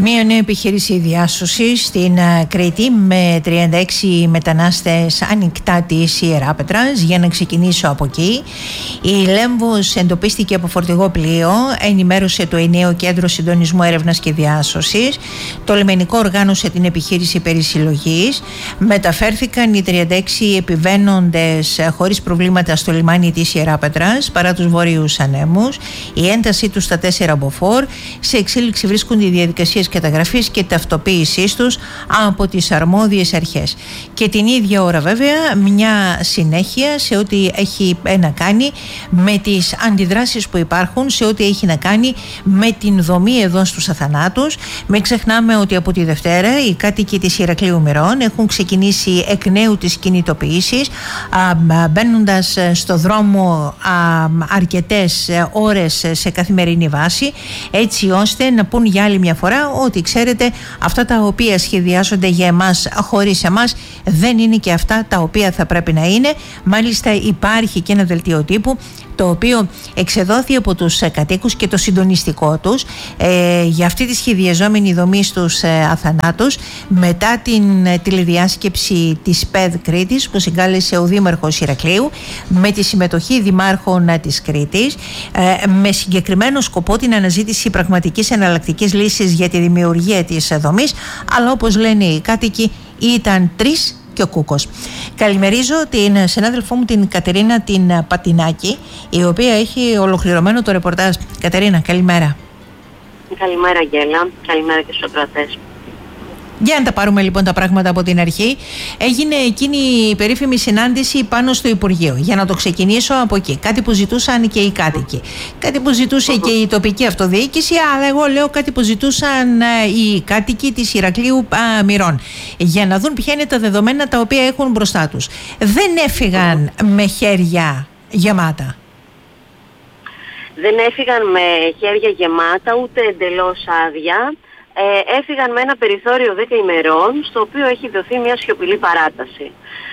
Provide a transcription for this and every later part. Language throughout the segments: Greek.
Μία νέα επιχείρηση διάσωσης στην Κρήτη με 36 μετανάστες ανοιχτά της Ιεράπετρας. Για να ξεκινήσω από εκεί, η Λέμβος εντοπίστηκε από φορτηγό πλοίο, ενημέρωσε το ενιαίο κέντρο συντονισμού έρευνας και διάσωσης. Το λιμενικό οργάνωσε την επιχείρηση περισυλλογής. Μεταφέρθηκαν οι 36 επιβαίνοντες χωρίς προβλήματα στο λιμάνι της Ιεράπετρας παρά τους βόρειους ανέμους. Η έντασή τους στα 4 μποφόρ. Σε εξέλιξη βρίσκονται οι διαδικασίες καταγραφής και ταυτοποίησής τους από τις αρμόδιες αρχές. Και την ίδια ώρα βέβαια μια συνέχεια σε ό,τι έχει να κάνει με τις αντιδράσεις που υπάρχουν, σε ό,τι έχει να κάνει με την δομή εδώ στους Αθανάτους. Μην ξεχνάμε ότι από τη Δευτέρα οι κάτοικοι της Ηρακλείου Μυρών έχουν ξεκινήσει εκ νέου τις κινητοποιήσεις, μπαίνοντας στο δρόμο αρκετές ώρες σε καθημερινή βάση, έτσι ώστε να πούν για άλλη μια φορά ότι ξέρετε, αυτά τα οποία σχεδιάζονται για εμάς χωρίς εμάς δεν είναι και αυτά τα οποία θα πρέπει να είναι. Μάλιστα υπάρχει και ένα δελτίο τύπου το οποίο εξεδόθη από τους κατοίκους και το συντονιστικό τους για αυτή τη σχεδιαζόμενη δομή στους Αθανάτους μετά την τηλεδιάσκεψη της ΠΕΔ Κρήτης που συγκάλεσε ο Δήμαρχος Ηρακλείου με τη συμμετοχή δημάρχων της Κρήτης με συγκεκριμένο σκοπό την αναζήτηση πραγματικής εναλλακτικής λύσης για τη δημιουργία της δομής, αλλά όπως λένε οι κάτοικοι ήταν 3 και ο Κούκος. Καλημερίζω την συνάδελφό μου την Κατερίνα την Πατινάκη, η οποία έχει ολοκληρωμένο το ρεπορτάζ. Κατερίνα, καλημέρα. Καλημέρα Γέλα, καλημέρα και στους ακροατές. Για να τα πάρουμε λοιπόν τα πράγματα από την αρχή. Έγινε εκείνη η περίφημη συνάντηση πάνω στο Υπουργείο. Για να το ξεκινήσω από εκεί. Κάτι που ζητούσαν και οι κάτοικοι. Κάτι που ζητούσε και η τοπική αυτοδιοίκηση, αλλά εγώ λέω κάτι που ζητούσαν οι κάτοικοι της Ηρακλείου Μυρών. Για να δουν ποια είναι τα δεδομένα τα οποία έχουν μπροστά τους. Δεν έφυγαν με χέρια γεμάτα. Δεν έφυγαν με χέρια γεμάτα, ούτε εντελώς άδεια. Έφυγαν με ένα περιθώριο 10 ημερών, στο οποίο έχει δοθεί μια σιωπηλή παράταση.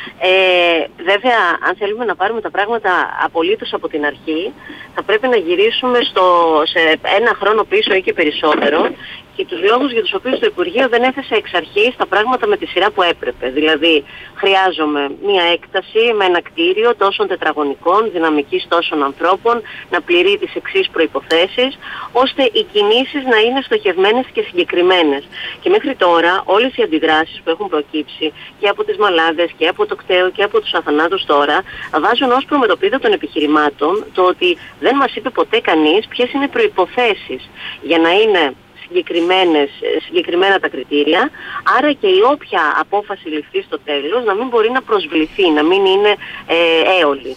Βέβαια, αν θέλουμε να πάρουμε τα πράγματα απολύτως από την αρχή, θα πρέπει να γυρίσουμε σε ένα χρόνο πίσω ή και περισσότερο, και τους λόγους για τους οποίους το Υπουργείο δεν έθεσε εξ αρχής τα πράγματα με τη σειρά που έπρεπε. Δηλαδή, χρειάζομαι μία έκταση με ένα κτίριο τόσων τετραγωνικών, δυναμικής τόσων ανθρώπων, να πληρεί τις εξής προϋποθέσεις, ώστε οι κινήσεις να είναι στοχευμένες και συγκεκριμένες. Και μέχρι τώρα, όλες οι αντιδράσεις που έχουν προκύψει και από τις Μαλάδες και από το κτέο και από τους Αθανάτους τώρα, βάζουν ως προμετωπίδα των επιχειρημάτων το ότι δεν μας είπε ποτέ κανείς ποιες είναι προϋποθέσεις για να είναι συγκεκριμένα τα κριτήρια, άρα και η όποια απόφαση ληφθεί στο τέλος να μην μπορεί να προσβληθεί, να μην είναι έολη.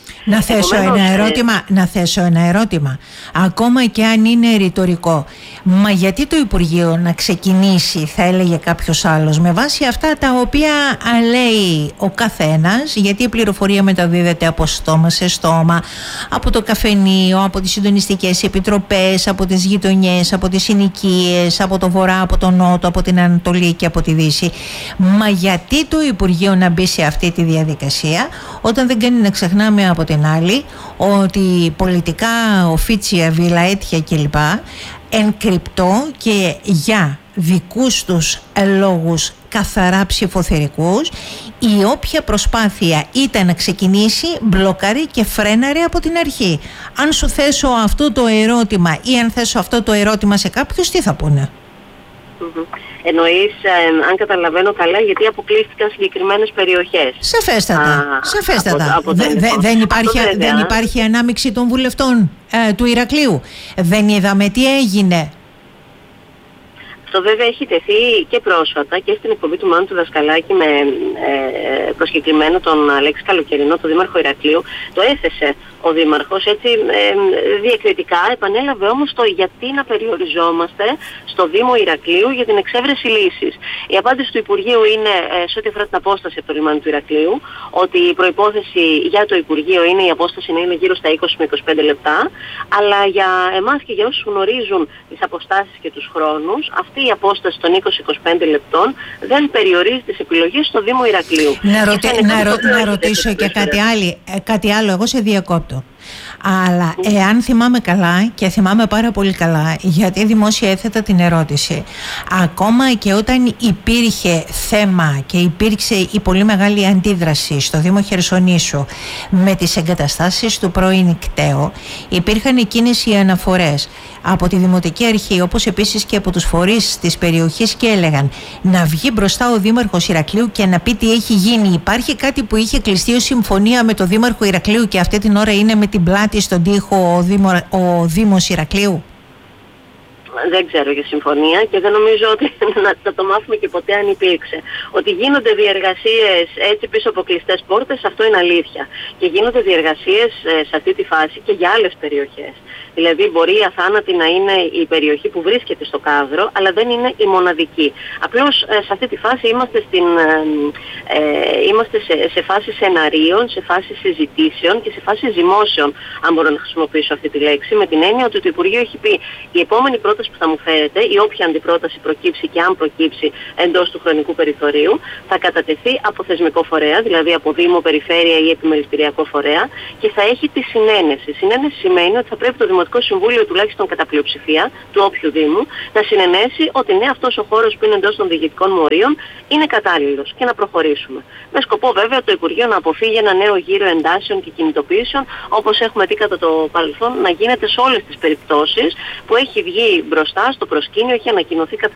Να θέσω ένα ερώτημα, ακόμα και αν είναι ρητορικό. Μα γιατί το Υπουργείο να ξεκινήσει, θα έλεγε κάποιος άλλος, με βάση αυτά τα οποία λέει ο καθένας, γιατί η πληροφορία μεταδίδεται από στόμα σε στόμα, από το καφενείο, από τις συντονιστικές επιτροπές, από τις γειτονιές, από τις συνοικίες, από το βορρά, από το νότο, από την Ανατολή και από τη Δύση. Μα γιατί το Υπουργείο να μπει σε αυτή τη διαδικασία, όταν δεν κάνει να ξεχνάμε από την άλλη ότι πολιτικά οφίτσια, βιλαέτια κλπ. Εν κρυπτό και για δικούς τους λόγους καθαρά ψηφοθερικούς, η όποια προσπάθεια ήταν να ξεκινήσει μπλοκάρει και φρέναρε από την αρχή. Αν σου θέσω αυτό το ερώτημα ή αν θέσω αυτό το ερώτημα σε κάποιους, τι θα πούνε? Εννοείς, αν καταλαβαίνω καλά, γιατί αποκλείστηκαν συγκεκριμένες περιοχές. Σαφέστατα. Δεν υπάρχει ανάμειξη των βουλευτών του Ηρακλείου. Δεν είδαμε τι έγινε. Αυτό βέβαια έχει τεθεί και πρόσφατα και στην εκπομπή του Μάνου του Δασκαλάκη με προσκεκλημένο τον Αλέξη Καλοκαιρινό, τον Δήμαρχο Ηρακλείου. Το έθεσε ο Δήμαρχος έτσι διακριτικά, επανέλαβε όμως το γιατί να περιοριζόμαστε στο Δήμο Ηρακλείου για την εξέβρεση λύσης. Η απάντηση του Υπουργείου είναι σε ό,τι αφορά την απόσταση από το λιμάνι του Ηρακλείου, ότι η προϋπόθεση για το Υπουργείο είναι η απόσταση να είναι γύρω στα 20 με 25 λεπτά, αλλά για εμάς και για όσους γνωρίζουν τις αποστάσεις και τους χρόνους, αυτή η απόσταση των 20-25 λεπτών δεν περιορίζει τις επιλογές στο Δήμο Ηρακλείου. Να ρωτήσω και κάτι άλλο, εγώ σε διακόπτω. Αλλά εάν θυμάμαι καλά, και θυμάμαι πάρα πολύ καλά, γιατί δημόσια έθετα την ερώτηση, ακόμα και όταν υπήρχε θέμα και υπήρξε η πολύ μεγάλη αντίδραση στο Δήμο Χερσονήσου με τις εγκαταστάσεις του πρώην ΚΤΕΟ, υπήρχαν εκείνες οι αναφορές από τη Δημοτική Αρχή, όπως επίσης και από τους φορείς της περιοχής, και έλεγαν να βγει μπροστά ο Δήμαρχος Ηρακλείου και να πει τι έχει γίνει. Υπάρχει κάτι που είχε κλειστεί ως συμφωνία με το Δήμαρχο Ηρακλείου και αυτή την ώρα είναι με την πλάτη στον τοίχο ο Δήμος Ηρακλείου? Δεν ξέρω για συμφωνία και δεν νομίζω ότι θα το μάθουμε και ποτέ αν υπήρξε. Ότι γίνονται διεργασίες έτσι πίσω από κλειστές πόρτες, αυτό είναι αλήθεια. Και γίνονται διεργασίες σε αυτή τη φάση και για άλλες περιοχές. Δηλαδή μπορεί η Αθάνατη να είναι η περιοχή που βρίσκεται στο Κάδρο, αλλά δεν είναι η μοναδική. Απλώς σε αυτή τη φάση είμαστε σε φάση σεναρίων, σε φάση συζητήσεων και σε φάση ζυμώσεων, αν μπορώ να χρησιμοποιήσω αυτή τη λέξη, με την έννοια ότι το Υπουργείο έχει πει η επόμενη πρόταση που θα μου φέρετε, ή όποια αντιπρόταση προκύψει και αν προκύψει εντός του χρονικού περιθωρίου, θα κατατεθεί από θεσμικό φορέα, δηλαδή από Δήμο, Περιφέρεια ή επιμελητηριακό φορέα, και θα έχει τη συνένεση. Συνένεση σημαίνει ότι θα πρέπει το Δημοτικό Συμβούλιο, τουλάχιστον κατά πλειοψηφία του όποιου Δήμου, να συνενέσει ότι ναι, αυτός ο χώρος που είναι εντός των διοικητικών μου ορίων είναι κατάλληλος και να προχωρήσουμε. Με σκοπό βέβαια το Υπουργείο να αποφύγει ένα νέο γύρο εντάσεων και κινητοποιήσεων, όπως έχουμε δει κατά το παρελθόν να γίνεται σε όλες τις περιπτώσεις που έχει βγει μπροστά στο προσκήνιο, έχει ανακοινωθεί κατά